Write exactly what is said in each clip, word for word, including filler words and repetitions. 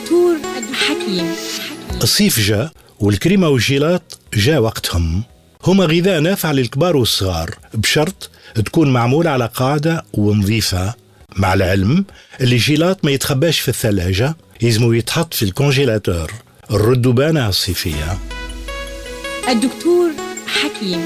الدكتور حكيم. الصيف جاء والكريمة والجيلات جاء وقتهم. هما غذاء نافع للكبار والصغار بشرط تكون معمولة على قاعدة ونظيفة. مع العلم اللي الجيلات ما يتخباش في الثلاجة، يزمو يتحط في الكونجيلاتور. الردبانة الصيفية. الدكتور حكيم.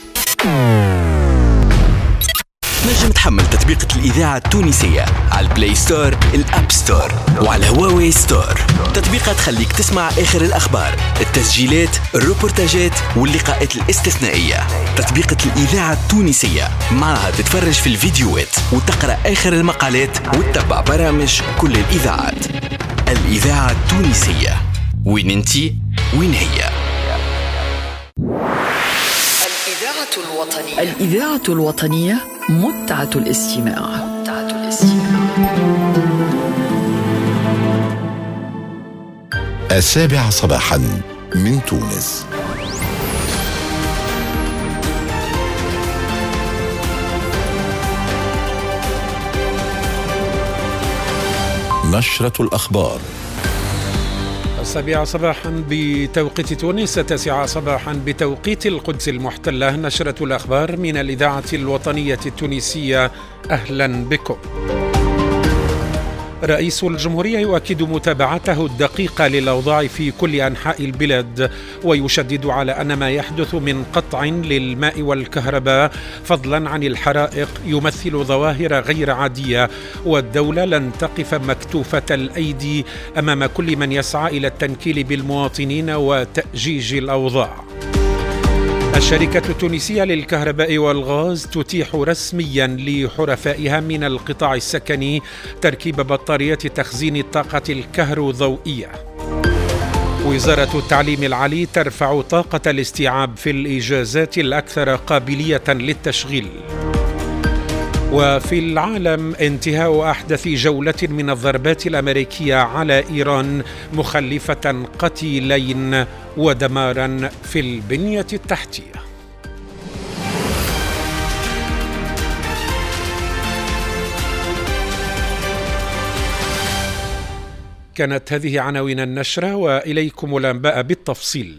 نجم تحمل تطبيقة الإذاعة التونسية على البلاي ستور، الأب ستور، وعلى هواوي ستور. تطبيقها تخليك تسمع آخر الأخبار، التسجيلات، الروبورتاجات واللقاءات الاستثنائية. تطبيقة الإذاعة التونسية معها تتفرج في الفيديوهات وتقرأ آخر المقالات وتتبع برامج كل الإذاعات. الإذاعة التونسية، وين انتي وين هي. الإذاعة الوطنية. الإذاعة الوطنية متعة الاستماع. متعة الاستماع. السابعة صباحا من تونس. نشرة الأخبار. السابعة صباحا بتوقيت تونس، التاسعة صباحا بتوقيت القدس المحتلة. نشرة الأخبار من الإذاعة الوطنية التونسية، أهلا بكم. رئيس الجمهورية يؤكد متابعته الدقيقة للأوضاع في كل أنحاء البلاد، ويشدد على أن ما يحدث من قطع للماء والكهرباء فضلا عن الحرائق يمثل ظواهر غير عادية، والدولة لن تقف مكتوفة الأيدي أمام كل من يسعى إلى التنكيل بالمواطنين وتأجيج الأوضاع. الشركة التونسية للكهرباء والغاز تتيح رسميا لحرفائها من القطاع السكني تركيب بطاريات تخزين الطاقة الكهروضوئية. وزارة التعليم العالي ترفع طاقة الاستيعاب في الإجازات الأكثر قابلية للتشغيل. وفي العالم، انتهاء أحدث جولة من الضربات الأمريكية على إيران مخلفة قتيلين ودمارا في البنية التحتية. كانت هذه عناوين النشرة، وإليكم الأنباء بالتفصيل.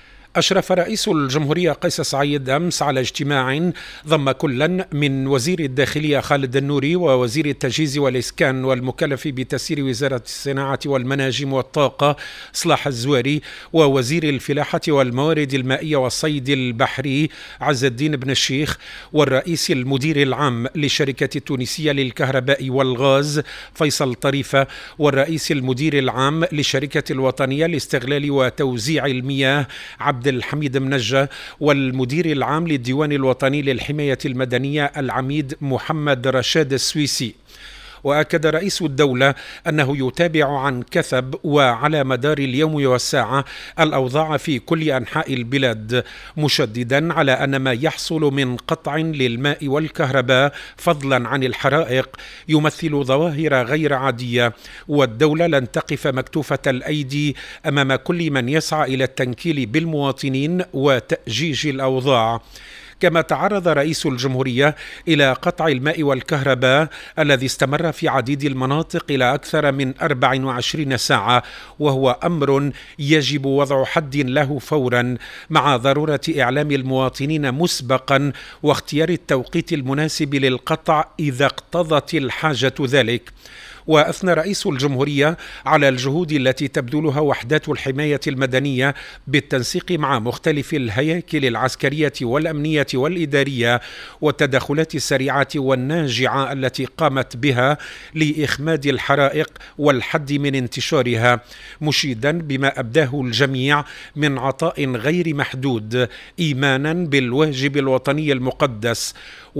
أشرف رئيس الجمهورية قيس سعيد أمس على اجتماع ضم كلا من وزير الداخلية خالد النوري ووزير التجهيز والإسكان والمكلف بتسيير وزارة الصناعة والمناجم والطاقة صلاح الزواري، ووزير الفلاحة والموارد المائية والصيد البحري عز الدين بن الشيخ، والرئيس المدير العام للشركة التونسية للكهرباء والغاز فيصل طريفة، والرئيس المدير العام للشركة الوطنية لاستغلال وتوزيع المياه عبد الحميد منجة، والمدير العام للديوان الوطني للحماية المدنية العميد محمد رشاد السويسي. وأكد رئيس الدولة أنه يتابع عن كثب وعلى مدار اليوم والساعة الأوضاع في كل أنحاء البلاد، مشددا على أن ما يحصل من قطع للماء والكهرباء فضلا عن الحرائق يمثل ظواهر غير عادية، والدولة لن تقف مكتوفة الأيدي أمام كل من يسعى إلى التنكيل بالمواطنين وتأجيج الأوضاع. كما تعرض رئيس الجمهورية إلى قطع الماء والكهرباء الذي استمر في عديد المناطق إلى أكثر من أربع وعشرين ساعة، وهو أمر يجب وضع حد له فورا، مع ضرورة إعلام المواطنين مسبقا واختيار التوقيت المناسب للقطع إذا اقتضت الحاجة ذلك. وأثنى رئيس الجمهورية على الجهود التي تبذلها وحدات الحماية المدنية بالتنسيق مع مختلف الهياكل العسكرية والأمنية والإدارية والتدخلات السريعة والناجعة التي قامت بها لإخماد الحرائق والحد من انتشارها، مشيدا بما أبداه الجميع من عطاء غير محدود إيمانا بالواجب الوطني المقدس.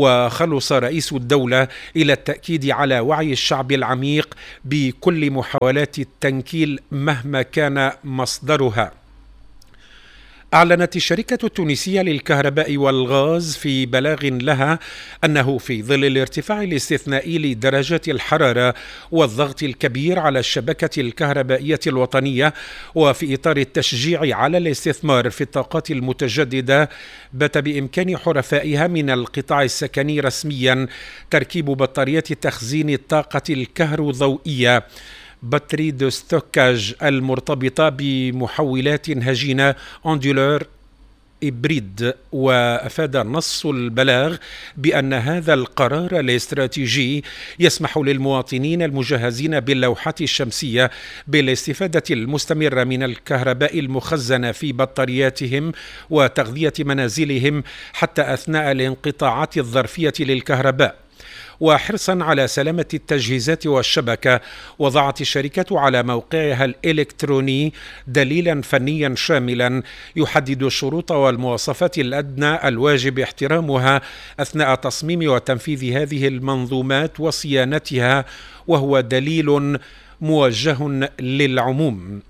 وخلص رئيس الدولة إلى التأكيد على وعي الشعب العميق بكل محاولات التنكيل مهما كان مصدرها. أعلنت الشركة التونسية للكهرباء والغاز في بلاغ لها أنه في ظل الارتفاع الاستثنائي لدرجات الحرارة والضغط الكبير على الشبكة الكهربائية الوطنية، وفي إطار التشجيع على الاستثمار في الطاقات المتجددة، بات بإمكان حرفائها من القطاع السكني رسميا تركيب بطاريات تخزين الطاقة الكهروضوئية باتري دو ستوكاج المرتبطة بمحولات هجينة أندولور إبريد. وأفاد نص البلاغ بأن هذا القرار الاستراتيجي يسمح للمواطنين المجهزين باللوحات الشمسية بالاستفادة المستمرة من الكهرباء المخزنة في بطارياتهم وتغذية منازلهم حتى أثناء الانقطاعات الظرفية للكهرباء. وحرصا على سلامة التجهيزات والشبكة، وضعت الشركة على موقعها الإلكتروني دليلا فنيا شاملا يحدد الشروط والمواصفات الأدنى الواجب احترامها أثناء تصميم وتنفيذ هذه المنظومات وصيانتها، وهو دليل موجه للعموم.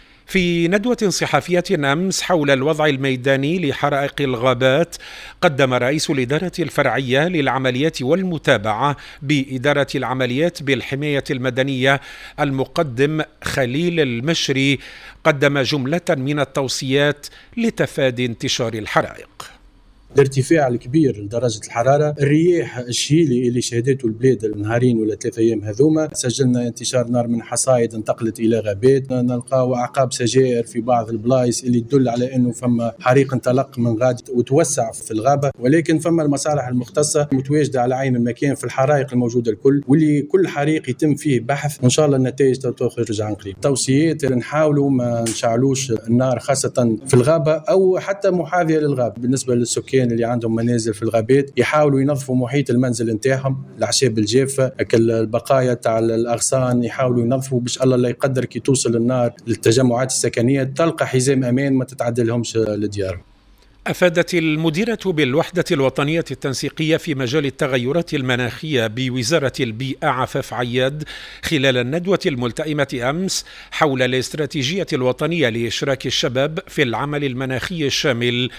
في ندوة صحفية أمس حول الوضع الميداني لحرائق الغابات، قدم رئيس الإدارة الفرعية للعمليات والمتابعة بإدارة العمليات بالحماية المدنية المقدم خليل المشري قدم جملة من التوصيات لتفادي انتشار الحرائق. الارتفاع الكبير لدرجة الحرارة، الرياح الشيلي اللي شهدته البلاد النهارين ولا ثلاثة أيام هذوما، سجلنا انتشار نار من حصائد انتقلت إلى غابات، نلقاو أعقاب سجائر في بعض البلايص اللي تدل على أنه فما حريق انطلق من غاد وتوسع في الغابة، ولكن فما المصالح المختصة متواجدة على عين المكان في الحرائق الموجودة الكل، واللي كل حريق يتم فيه بحث وإن شاء الله النتائج تخرج عن قريب. توصيات نحاولوا ما نشعلوش النار خاصة في الغابة أو حتى محاذية للغابة. بالنسبة للسكان اللي عندهم منازل في الغابات يحاولوا ينظفوا محيط المنزل نتاعهم، الاعشاب الجافه، البقايا تاع الاغصان يحاولوا ينظفوا باش الله لا يقدر كي توصل النار للتجمعات السكنيه تلقى حزام امان ما تتعدلهمش لديارهم. أفادت المديرة بالوحدة الوطنية التنسيقية في مجال التغيرات المناخية بوزارة البيئة عفاف عياد خلال الندوة الملتئمة أمس حول الاستراتيجية الوطنية لإشراك الشباب في العمل المناخي الشامل،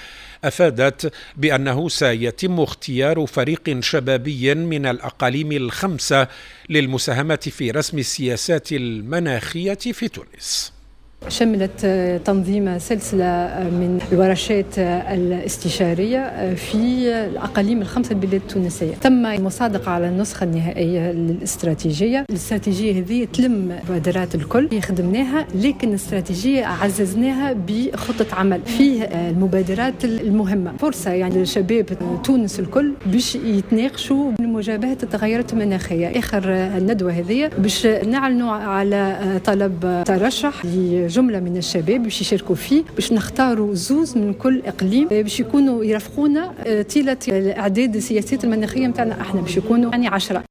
أفادت بأنه سيتم اختيار فريق شبابي من الأقاليم الخمسة للمساهمة في رسم السياسات المناخية في تونس. شملت تنظيم سلسلة من الورشات الاستشارية في الأقاليم الخمسة البلاد التونسية. تم المصادقة على النسخة النهائية للاستراتيجية. الاستراتيجية هذه تلم مبادرات الكل خدمناها، لكن الاستراتيجية عززناها بخطة عمل فيه المبادرات المهمة. فرصة يعني للشباب تونس الكل باش يتناقشوا بمجابهة التغيرات المناخية. آخر الندوة هذه باش نعلنوا على طلب ترشح جملة من الشباب باش يشاركوا فيه، باش نختاروا زوز من كل إقليم باش يكونوا يرافقونا طيلة إعداد السياسات المناخية متاعنا. احنا باش يكونوا يعني عشرة.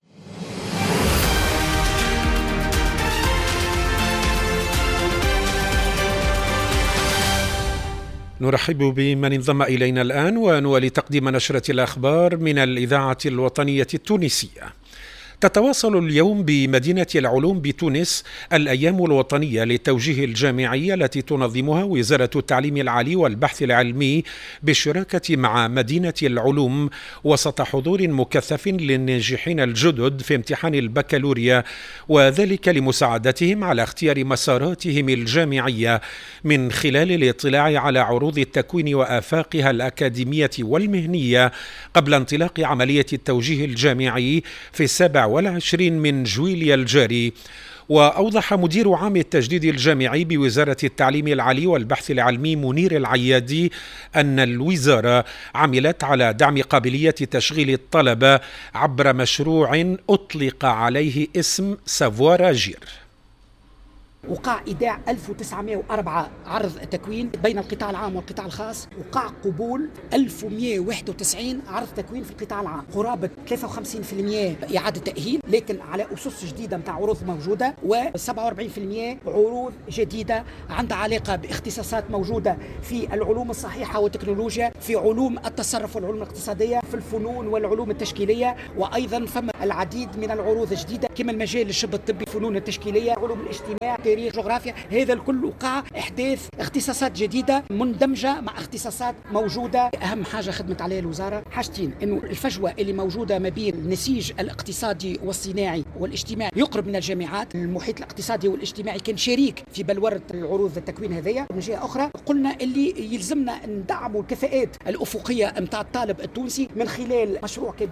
نرحب بمن انضم إلينا الآن ونولي تقديم نشرة الأخبار من الإذاعة الوطنية التونسية. تتواصل اليوم بمدينة العلوم بتونس الأيام الوطنية للتوجيه الجامعي التي تنظمها وزارة التعليم العالي والبحث العلمي بالشراكة مع مدينة العلوم، وسط حضور مكثف للناجحين الجدد في امتحان البكالوريا، وذلك لمساعدتهم على اختيار مساراتهم الجامعية من خلال الاطلاع على عروض التكوين وآفاقها الأكاديمية والمهنية قبل انطلاق عملية التوجيه الجامعي في السابع والعشرين من جويليا الجاري. وأوضح مدير عام التجديد الجامعي بوزارة التعليم العالي والبحث العلمي منير العيادي أن الوزارة عملت على دعم قابلية تشغيل الطلبة عبر مشروع أطلق عليه اسم سافوار أجير. وقع إيداع ألف وتسعمائة وأربعة عرض تكوين بين القطاع العام والقطاع الخاص، وقع قبول ألف ومئة وواحد وتسعين عرض تكوين في القطاع العام، قرابة ثلاثة وخمسين بالمئة إعادة تأهيل لكن على أسس جديدة متاع عروض موجودة، وسبعة وأربعين بالمئة عروض جديدة عندها علاقة باختصاصات موجودة في العلوم الصحيحة والتكنولوجيا، في علوم التصرف والعلوم الاقتصادية، في الفنون والعلوم التشكيلية، وأيضا فما العديد من العروض الجديدة كما المجال الشبه الطبي، الفنون التشكيلية، علوم الاجتماع، تاريخ، جغرافيا. هذا الكل وقع احداث اختصاصات جديده مندمجه مع اختصاصات موجوده. اهم حاجه خدمت عليها الوزاره حاجتين، انه الفجوه اللي موجوده ما بين النسيج الاقتصادي والصناعي والاجتماعي يقرب من الجامعات. المحيط الاقتصادي والاجتماعي كان شريك في بلوره العروض التكوين هذيا. من جهه اخرى قلنا اللي يلزمنا ندعموا الكفاءات الافقيه نتاع الطالب التونسي من خلال مشروع كبير قمنا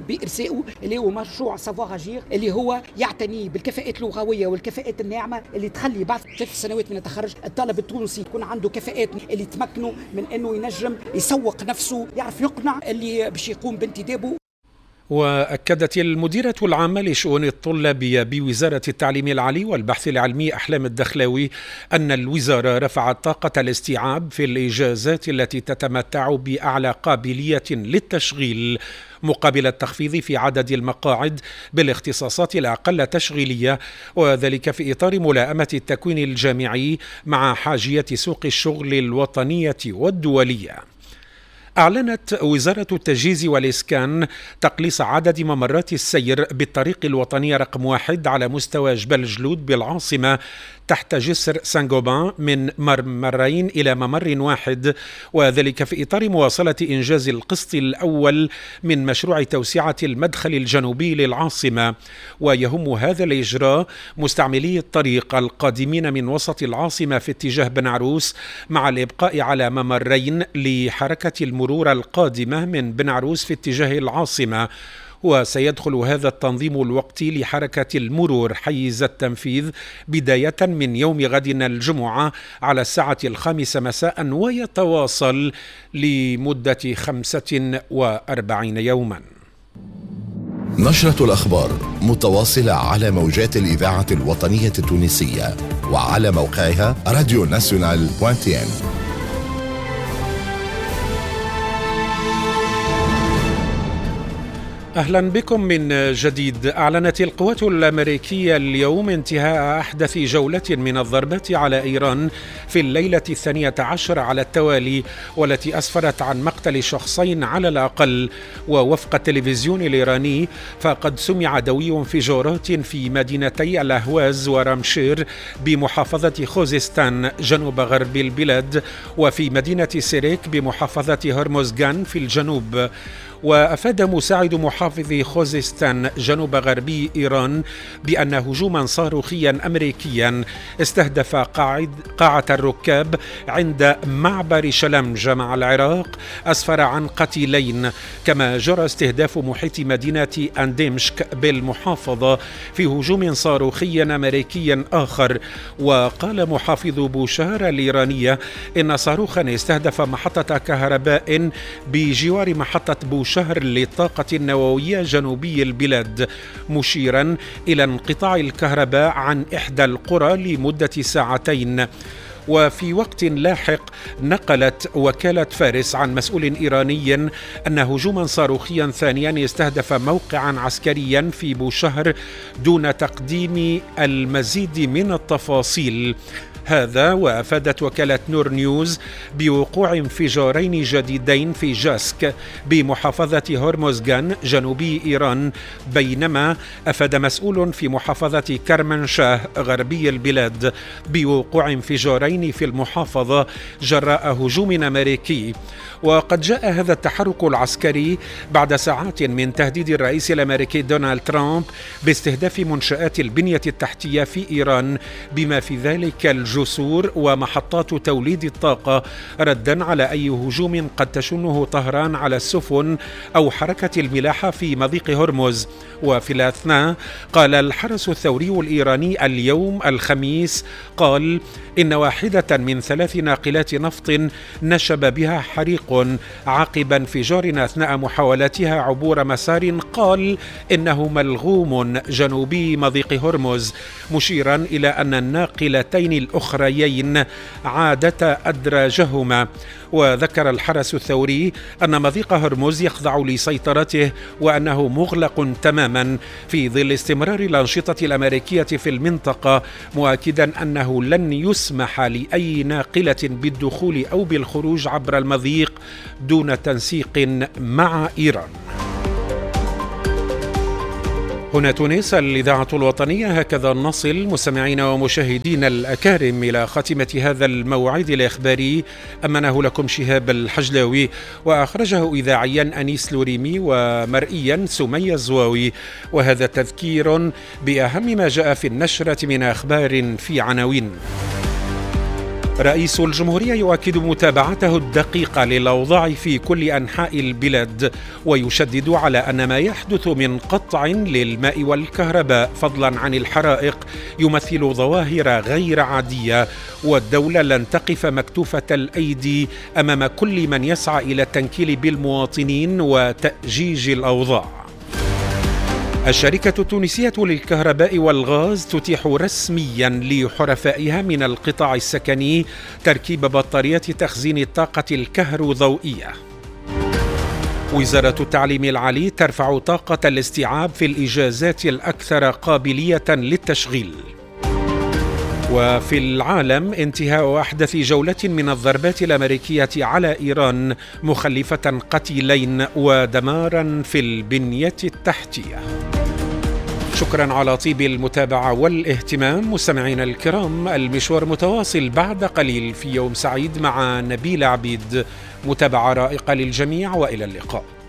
بإرسائه اللي هو مشروع سافوار أجير، اللي هو يعتني بالكفاءات اللغوية والكفاءات الناعمة اللي تخلي بعد ثلاث سنوات من التخرج الطالب التونسي يكون عنده كفاءات اللي تمكنه من أنه ينجم يسوق نفسه، يعرف يقنع اللي باش يقوم بانتدابه. وأكدت المديرة العامة لشؤون الطلابية بوزارة التعليم العالي والبحث العلمي أحلام الدخلاوي أن الوزارة رفعت طاقة الاستيعاب في الإجازات التي تتمتع بأعلى قابلية للتشغيل مقابل التخفيض في عدد المقاعد بالاختصاصات الأقل تشغيلية، وذلك في إطار ملائمة التكوين الجامعي مع حاجية سوق الشغل الوطنية والدولية. أعلنت وزارة التجهيز والإسكان تقليص عدد ممرات السير بالطريق الوطني رقم واحد على مستوى جبل جلود بالعاصمة تحت جسر سانغوبان من ممرين إلى ممر واحد، وذلك في إطار مواصلة إنجاز القسط الأول من مشروع توسعة المدخل الجنوبي للعاصمة. ويهم هذا الإجراء مستعملي الطريق القادمين من وسط العاصمة في اتجاه بن عروس، مع الإبقاء على ممرين لحركة المرور القادمة من بن عروس في اتجاه العاصمة. وسيدخل هذا التنظيم الوقتي لحركة المرور حيز التنفيذ بداية من يوم غد الجمعة على الساعة الخامسة مساء، ويتواصل لمدة خمسة وأربعين يوما. نشرة الأخبار متواصلة على موجات الإذاعة الوطنية التونسية وعلى موقعها راديو ناسيونال دوت تي ان. أهلا بكم من جديد. أعلنت القوات الأمريكية اليوم انتهاء أحدث جولة من الضربات على إيران في الليلة الثانية عشر على التوالي، والتي أسفرت عن مقتل شخصين على الأقل. ووفق التلفزيون الإيراني فقد سمع دوي انفجارات في مدينتي الأهواز ورمشير بمحافظة خوزستان جنوب غرب البلاد، وفي مدينة سيريك بمحافظة هرمزغان في الجنوب. وأفاد مساعد محافظ خوزستان جنوب غربي إيران بأن هجوما صاروخيا أمريكيا استهدف قاعد قاعة الركاب عند معبر شلمج مع العراق أسفر عن قتيلين، كما جرى استهداف محيط مدينة أندمشك بالمحافظة في هجوم صاروخي أمريكي آخر. وقال محافظ بوشهر الإيرانية إن صاروخا استهدف محطة كهرباء بجوار محطة بوشهر شهر للطاقة النووية جنوبي البلاد، مشيرا إلى انقطاع الكهرباء عن إحدى القرى لمدة ساعتين. وفي وقت لاحق نقلت وكالة فارس عن مسؤول إيراني أن هجوما صاروخيا ثانيا استهدف موقعا عسكريا في بوشهر دون تقديم المزيد من التفاصيل. هذا وأفادت وكالة نور نيوز بوقوع انفجارين جديدين في جاسك بمحافظة هرمزغان جنوبي إيران، بينما أفاد مسؤول في محافظة كرمانشاه غربي البلاد بوقوع انفجارين في المحافظة جراء هجوم أمريكي. وقد جاء هذا التحرك العسكري بعد ساعات من تهديد الرئيس الأمريكي دونالد ترامب باستهداف منشآت البنية التحتية في إيران بما في ذلك الجسور ومحطات توليد الطاقة، ردا على أي هجوم قد تشنه طهران على السفن أو حركة الملاحة في مضيق هرمز. وفي الأثناء قال الحرس الثوري الإيراني اليوم الخميس قال إن واحدة من ثلاث ناقلات نفط نشب بها حريق عقب انفجار أثناء محاولتها عبور مسار قال إنه ملغوم جنوبي مضيق هرمز، مشيرا إلى أن الناقلتين الأخريين عادتا أدراجهما. وذكر الحرس الثوري أن مضيق هرمز يخضع لسيطرته وأنه مغلق تماما في ظل استمرار الأنشطة الأمريكية في المنطقة، مؤكدا أنه لن يسمح لأي ناقلة بالدخول أو بالخروج عبر المضيق دون تنسيق مع إيران. هنا تونس، الإذاعة الوطنية. هكذا نصل مستمعينا ومشاهدينا الأكارم إلى خاتمة هذا الموعد الإخباري. أمنه لكم شهاب الحجلاوي، وأخرجه إذاعيا أنيس لوريمي، ومرئيا سمية الزواوي. وهذا تذكير بأهم ما جاء في النشرة من أخبار في عناوين. رئيس الجمهورية يؤكد متابعته الدقيقة للأوضاع في كل أنحاء البلاد، ويشدد على أن ما يحدث من قطع للماء والكهرباء فضلا عن الحرائق يمثل ظواهر غير عادية، والدولة لن تقف مكتوفة الأيدي أمام كل من يسعى إلى التنكيل بالمواطنين وتأجيج الأوضاع. الشركة التونسية للكهرباء والغاز تتيح رسميا لحرفائها من القطاع السكني تركيب بطارية تخزين الطاقة الكهروضوئية. وزارة التعليم العالي ترفع طاقة الاستيعاب في الإجازات الأكثر قابلية للتشغيل. وفي العالم انتهاء أحدث جولة من الضربات الأمريكية على إيران مخلفة قتيلين ودمارا في البنية التحتية. شكرا على طيب المتابعة والاهتمام مستمعينا الكرام، المشوار متواصل بعد قليل في يوم سعيد مع نبيل عبيد. متابعة رائقة للجميع وإلى اللقاء.